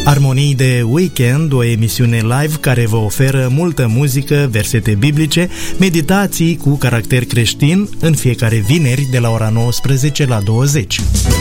Armonii de Weekend, o emisiune live care vă oferă multă muzică, versete biblice, meditații cu caracter creștin în fiecare vineri de la ora 19 la 20.